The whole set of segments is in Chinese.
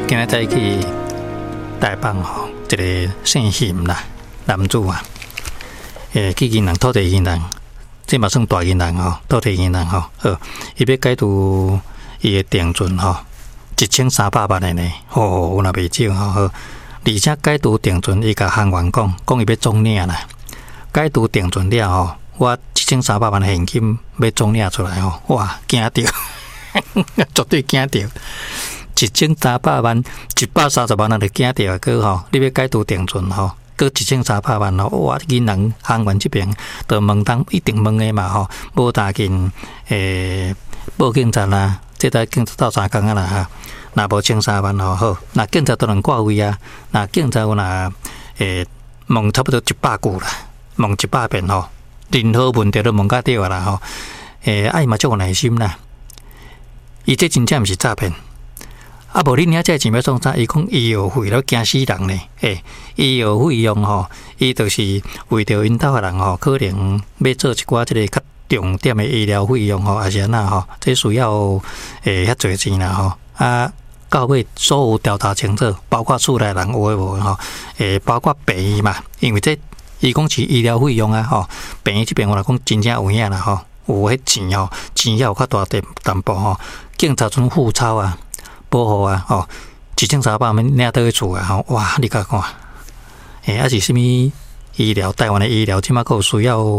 今日在去台北吼，一个姓邢啦，男主啊，去银行土地银行，这嘛算大银行吼，土地银行吼，好，伊要解除伊的定存吼，1300万的呢，哦，有那袂少吼，好，而且解除定存，伊甲行员讲伊要总领啦，解除定存了吼，我1300万现金要总领出来吼，哇，惊到，绝对惊到。1300万，130万人就惊到个吼，你要解除定存吼，个1300万吼，哇！银行行员这边就问当一定问的嘛吼，无大紧报警察啦，这台警察到3工啊啦哈，若无1300万吼好，那警察都能挂位啊，那警察有若问差不多100句啦，问100遍吼，任何问题都问甲对啊啦吼，爱嘛足有耐心啦，伊这真正毋是诈骗。啊，无恁遐这钱要创啥？伊讲医药费了惊死人呢！医药费用吼，伊就是为着因兜诶人吼，可能要做一寡即个较重点诶医疗费用吼，还是安那吼，这需要遐侪钱啦吼。啊，到尾所有调查清楚，包括厝内人有诶无吼，包括病医嘛，因为这伊讲是医疗费用啊吼，病医这边我来讲真正有影啦吼，有迄钱吼，钱有较大淡薄吼，警察阵付钞啊。保护啊，哦，1300万领倒去厝啊，吼，哇，你甲看，还是什么医疗？台湾的医疗，即马有需要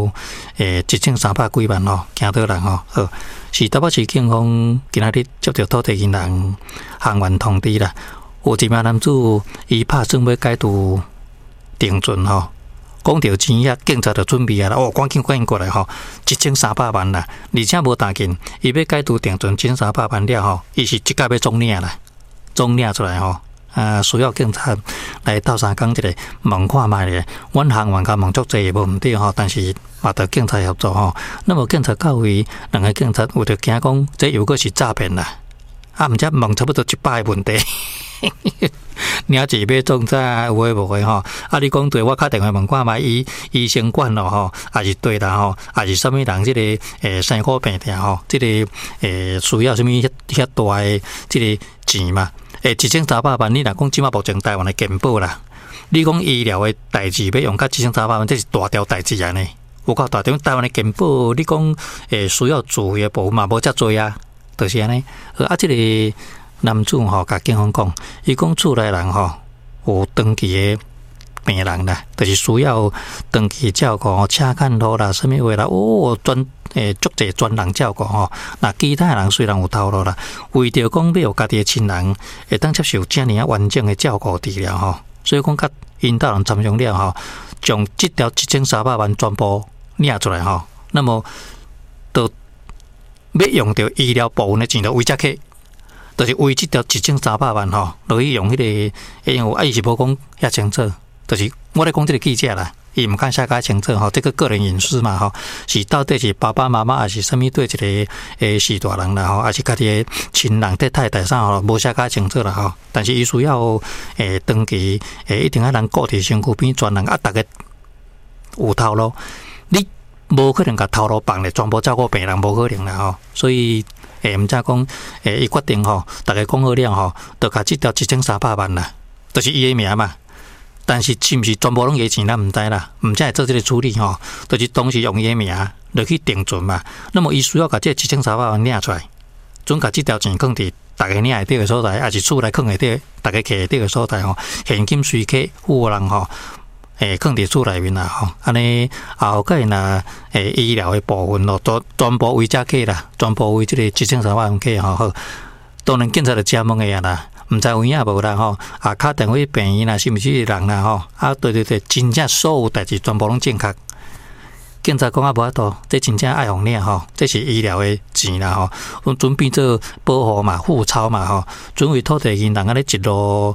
1300几万吼，行倒人吼，好，是台北市警方今仔日接到土地银行行员通知啦，有一名男子伊拍算要解除定存吼。讲到钱呀，警察就准备啊啦，哦，赶紧过来吼，1300万啦，而且无大紧，伊要解除定存1300万了吼，伊是即刻要总领啦，总领出来吼，需要警察来斗3工一个问看卖咧，阮行员甲问足济无毋对吼，但是嘛着警察合作吼，那么警察到位，两个警察有着惊讲，这又个是诈骗啦，毋则问差不多100个问题。领钱要中啥有诶无诶吼？啊，你讲对，我敲电话问看卖医生管咯吼，还是对啦吼，还是啥物人即个生苦病痛吼，即个需要啥物遐大诶即个钱嘛？1300万，你若讲即马目前台湾诶健保啦，你讲医疗诶代志要用到1300万，这是大条代志啊呢。有够大条，台湾诶健保，你讲需要自费诶部分嘛无遮多啊，就是安尼。啊，即个。男主吼，甲警方讲，伊讲厝内人吼有长期诶病人啦，就是需要长期照顾，车看路啦，什么话啦，足济专人照顾吼。那其他人虽然有头路啦，为着讲要有家己诶亲人会当接受遮尔完整诶照顾治疗吼，所以讲甲因兜人参详了吼，将即条1300万全部领出来吼，那么都要用到医疗部分诶钱，就为遮去。就是为这条1300万吼，落去用迄个，因为伊是无讲遐清楚，就是我咧讲这个记者啦，伊毋敢写甲清楚吼，这个个人隐私嘛吼，是到底是爸爸妈妈还是什么对一个是大人啦吼，还是家己的亲人对太太啥吼，无写甲清楚啦吼，但是伊需要长期一定要人顾伫身躯边，专人啊，逐个有头路，你无可能甲头路放咧，全部照顾病人，无可能啦吼，所以。毋则讲，伊决定吼，大家讲好了吼，就甲即条1300万啦，就是伊诶名嘛。但是是毋是全部拢伊钱咱毋知啦，毋才会做即个处理吼，就是当时用伊诶名落去定存嘛。那么伊需要甲即1300万领出来，准甲即条钱放伫大家领会到诶所在，还是厝内放会到，大家摕会到诶所在吼，现金随客富人吼。放伫厝内面啦吼，安尼后盖若医疗的部分咯，全部为遮去啦，全部为即个1300万去吼。好，当然警察就遮问个啊啦，毋知有影无啦吼。啊，敲电话病院啦，是毋是人啦吼？啊，对，真正所有代志全部拢正确。警察讲啊无法度，这真正爱互领吼，这是医疗的钱啦吼，阮准备做保护嘛、付钞嘛吼，准备土地银行安尼一路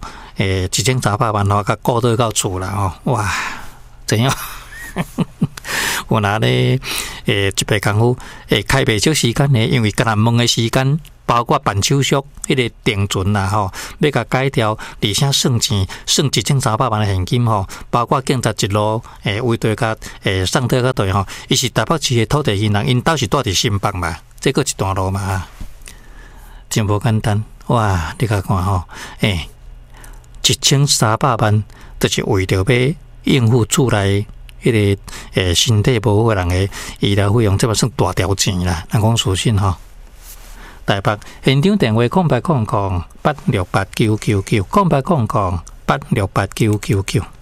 1300万吼，甲顾到厝啦吼，哇，怎样？我拿咧一笔功夫，开袂少时间呢，因为甲人问的时间。包括办手续、迄个定存啦吼，要甲改掉，而且算钱，算1300万的现金吼，包括警察一路为对甲送到对吼，伊是台北市的土地银行，因兜是住伫新北嘛，这个一段路嘛，真无简单哇！你甲看吼， 1300万，就是为着要应付厝内迄个身体无好人的医疗费用，这嘛算大条钱啦。咱讲属信吼。台北现场电话08008689990800868999。